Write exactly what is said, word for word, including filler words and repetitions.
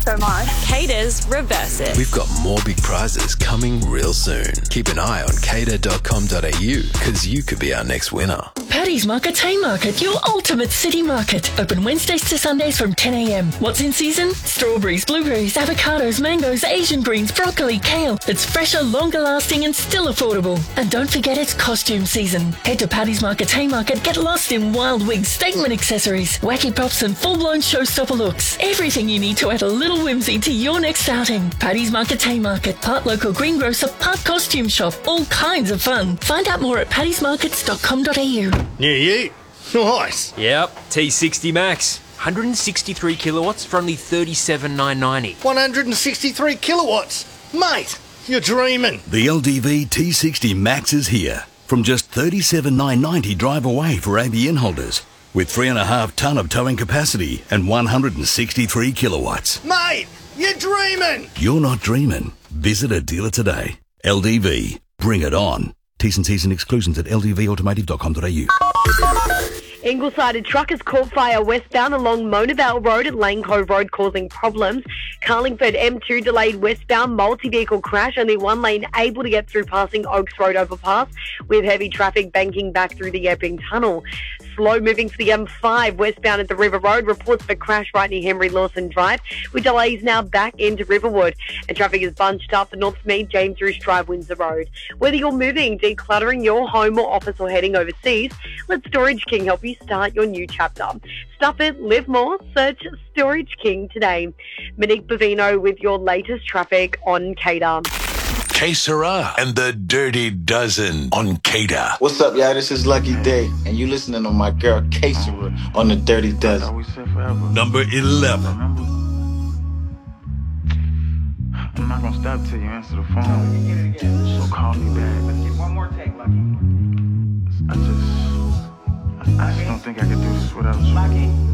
so much. Cater's Reverse It. We've got more big prizes coming real soon. Keep an eye on cater dot com dot a u because you could be our next winner. Paddy's Market Haymarket, your ultimate city market. Open Wednesdays to Sundays from ten a.m. What's in season? Strawberries, blueberries, avocados, mangoes, Asian greens, broccoli, kale. It's fresher, longer lasting and still affordable. And don't forget it's costume season. Head to Paddy's Market Haymarket, get lost in wild wigs, statement accessories, wacky props and full-blown showstopper looks. Everything you need to add a little whimsy to your next outing. Paddy's Market Haymarket, part local greengrocer, part costume shop. All kinds of fun. Find out more at paddys markets dot com dot a u. Yeah, yeah. Nice. Yep, T sixty Max. one hundred sixty-three kilowatts for only thirty-seven thousand nine hundred ninety. one hundred sixty-three kilowatts. Mate, you're dreaming. The L D V T sixty Max is here. From just thirty-seven thousand nine hundred ninety drive away for A B N holders. With three and a half tonne of towing capacity and one hundred sixty-three kilowatts. Mate, you're dreaming. You're not dreaming. Visit a dealer today. L D V. Bring it on. T's and C's and exclusions at l d v automotive dot com dot a u. Ingleside, a truck has caught fire westbound along Mona Vale Road at Lane Cove Road, causing problems. Carlingford M two delayed westbound multi-vehicle crash, only one lane able to get through passing Oaks Road overpass, with heavy traffic banking back through the Epping Tunnel. Slow moving for the M five westbound at the River Road. Reports of a crash right near Henry Lawson Drive, with delays now back into Riverwood. And traffic is bunched up for North Mead, James Roosh Drive, Windsor Road. Whether you're moving, decluttering your home or office, or heading overseas, let Storage King help you start your new chapter. Stuff it, live more, search Storage King today. Monique Bavino with your latest traffic on Cater. Que Sera and the Dirty Dozen on Cater. What's up, y'all? This is Lucky Day, and you listening to my girl Que Sera on the Dirty Dozen. Number eleven. I'm not gonna stop till you answer the phone. So call me back. Let's get one more take, Lucky. I just, I just don't think I could do this without you. Lucky.